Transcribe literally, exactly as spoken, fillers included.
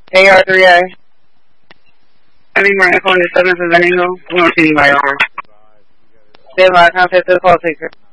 A R three A. I think we're calling the seventh of Benny Hill. We don't see anybody on. They have a contact to the call taker.